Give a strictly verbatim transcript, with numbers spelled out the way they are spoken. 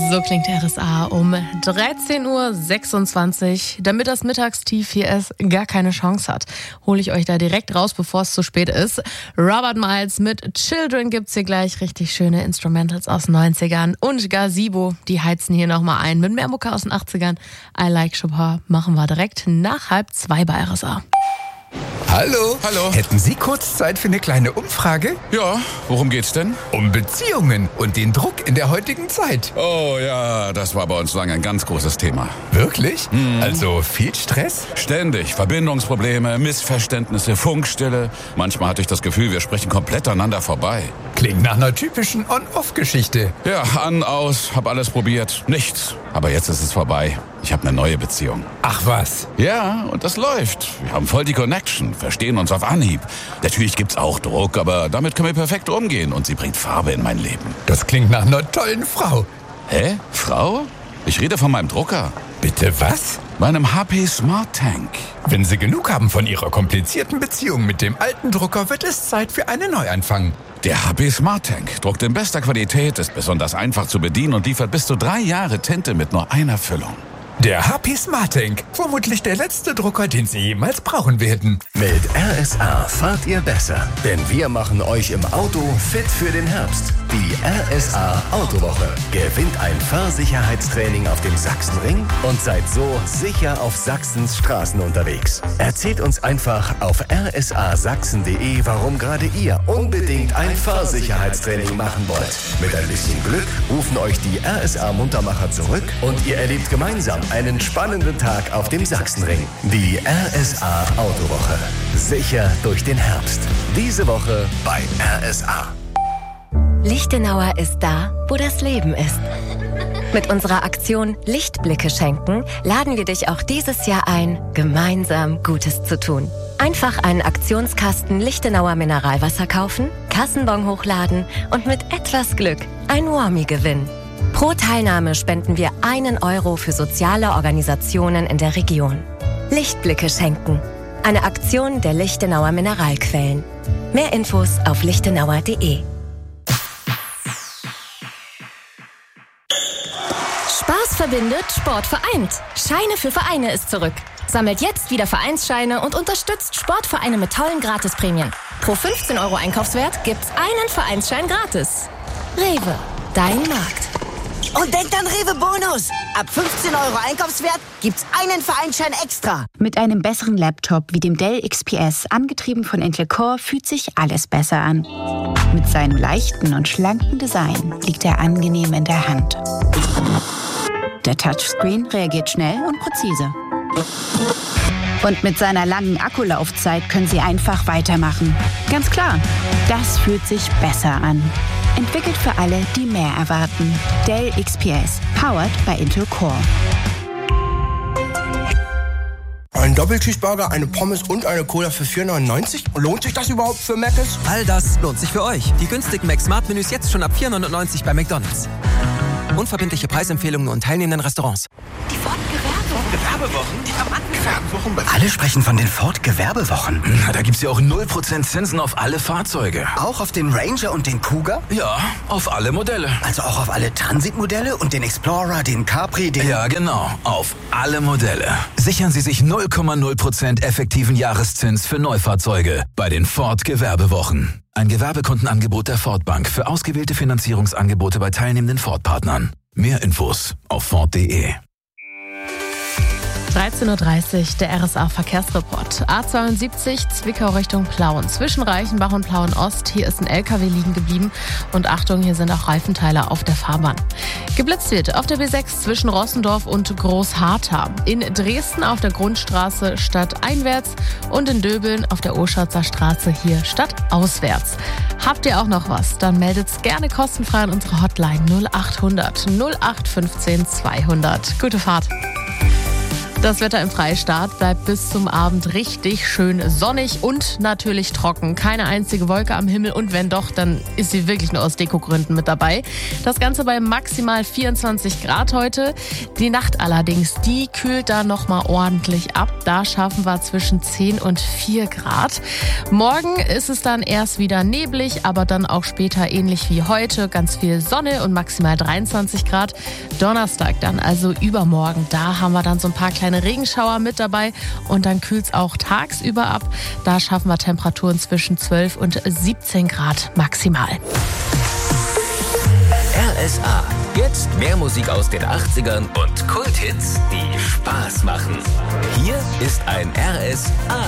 So klingt R S A um dreizehn Uhr sechsundzwanzig. Damit das Mittagstief hier es gar keine Chance hat, hole ich euch da direkt raus, bevor es zu spät ist. Robert Miles mit Children gibt's hier gleich. Richtig schöne Instrumentals aus den neunzigern. Und Gazebo, die heizen hier nochmal ein. Mit mehr Mucke aus den achtzigern. I Like Chopin machen wir direkt nach halb zwei bei R S A. Hallo. Hallo. Hätten Sie kurz Zeit für eine kleine Umfrage? Ja, worum geht's denn? Um Beziehungen und den Druck in der heutigen Zeit. Oh ja, das war bei uns lange ein ganz großes Thema. Wirklich? Mhm. Also viel Stress? Ständig. Verbindungsprobleme, Missverständnisse, Funkstille. Manchmal hatte ich das Gefühl, wir sprechen komplett aneinander vorbei. Klingt nach einer typischen On-Off-Geschichte. Ja, an, aus, hab alles probiert. Nichts. Aber jetzt ist es vorbei. Ich habe eine neue Beziehung. Ach was? Ja, und das läuft. Wir haben voll die Connection, verstehen uns auf Anhieb. Natürlich gibt's auch Druck, aber damit können wir perfekt umgehen und sie bringt Farbe in mein Leben. Das klingt nach einer tollen Frau. Hä? Frau? Ich rede von meinem Drucker. Bitte was? Meinem H P Smart Tank. Wenn Sie genug haben von Ihrer komplizierten Beziehung mit dem alten Drucker, wird es Zeit für einen Neuanfang. Der H P Smart Tank druckt in bester Qualität, ist besonders einfach zu bedienen und liefert bis zu drei Jahre Tinte mit nur einer Füllung. Der H P Smart Tank, vermutlich der letzte Drucker, den Sie jemals brauchen werden. Mit R S A fahrt ihr besser, denn wir machen euch im Auto fit für den Herbst. Die R S A Autowoche. Gewinnt ein Fahrsicherheitstraining auf dem Sachsenring und seid so sicher auf Sachsens Straßen unterwegs. Erzählt uns einfach auf r s a sachsen punkt d e, warum gerade ihr unbedingt ein Fahrsicherheitstraining machen wollt. Mit ein bisschen Glück rufen euch die R S A Muntermacher zurück und ihr erlebt gemeinsam einen spannenden Tag auf dem Sachsenring. Die R S A Autowoche. Sicher durch den Herbst. Diese Woche bei R S A. Lichtenauer ist da, wo das Leben ist. Mit unserer Aktion Lichtblicke schenken laden wir dich auch dieses Jahr ein, gemeinsam Gutes zu tun. Einfach einen Aktionskasten Lichtenauer Mineralwasser kaufen, Kassenbon hochladen und mit etwas Glück ein Warmie gewinnen. Pro Teilnahme spenden wir einen Euro für soziale Organisationen in der Region. Lichtblicke schenken. Eine Aktion der Lichtenauer Mineralquellen. Mehr Infos auf lichtenauer punkt de. Spaß verbindet, Sport vereint. Scheine für Vereine ist zurück. Sammelt jetzt wieder Vereinsscheine und unterstützt Sportvereine mit tollen Gratisprämien. Pro fünfzehn Euro Einkaufswert gibt's einen Vereinsschein gratis. Rewe, dein Markt. Und denkt an Rewe Bonus. Ab fünfzehn Euro Einkaufswert gibt's einen Vereinsschein extra. Mit einem besseren Laptop wie dem Dell X P S, angetrieben von Intel Core, fühlt sich alles besser an. Mit seinem leichten und schlanken Design liegt er angenehm in der Hand. Der Touchscreen reagiert schnell und präzise. Und mit seiner langen Akkulaufzeit können Sie einfach weitermachen. Ganz klar, das fühlt sich besser an. Entwickelt für alle, die mehr erwarten. Dell X P S, powered by Intel Core. Ein Doppelcheeseburger, eine Pommes und eine Cola für vier neunundneunzig? Lohnt sich das überhaupt für Mc's? All das lohnt sich für euch. Die günstigen Mac-Smart-Menüs jetzt schon ab vier neunundneunzig bei McDonald's. Unverbindliche Preisempfehlungen und teilnehmenden Restaurants. Die Ford Gewerbewochen, die Gewerbewochen bei... Alle sprechen von den Ford Gewerbewochen. Na, da gibt's ja auch null Prozent Zinsen auf alle Fahrzeuge. Auch auf den Ranger und den Cougar? Ja, auf alle Modelle. Also auch auf alle Transit-Modelle und den Explorer, den Capri, den... Ja, genau, auf alle Modelle. Sichern Sie sich null Komma null Prozent effektiven Jahreszins für Neufahrzeuge bei den Ford Gewerbewochen. Ein Gewerbekundenangebot der Ford Bank für ausgewählte Finanzierungsangebote bei teilnehmenden Ford-Partnern. Mehr Infos auf ford punkt de. dreizehn Uhr dreißig, der R S A-Verkehrsreport. A zweiundsiebzig, Zwickau Richtung Plauen. Zwischen Reichenbach und Plauen Ost. Hier ist ein L K W liegen geblieben. Und Achtung, hier sind auch Reifenteile auf der Fahrbahn. Geblitzt wird auf der B sechs zwischen Rossendorf und Großharthau. In Dresden auf der Grundstraße stadteinwärts und in Döbeln auf der Oschatzer Straße hier stadtauswärts. Habt ihr auch noch was? Dann meldet's gerne kostenfrei an unsere Hotline null acht hundert null acht fünfzehn zweihundert. Gute Fahrt. Das Wetter im Freistaat bleibt bis zum Abend richtig schön sonnig und natürlich trocken. Keine einzige Wolke am Himmel und wenn doch, dann ist sie wirklich nur aus Dekogründen mit dabei. Das Ganze bei maximal vierundzwanzig Grad heute. Die Nacht allerdings, die kühlt da nochmal ordentlich ab. Da schaffen wir zwischen zehn und vier Grad. Morgen ist es dann erst wieder neblig, aber dann auch später ähnlich wie heute. Ganz viel Sonne und maximal dreiundzwanzig Grad. Donnerstag dann, also übermorgen, da haben wir dann so ein paar kleine Regenschauer mit dabei und dann kühlt es auch tagsüber ab. Da schaffen wir Temperaturen zwischen zwölf und siebzehn Grad maximal. R S A. Jetzt mehr Musik aus den achtzigern und Kulthits, die Spaß machen. Hier ist ein R S A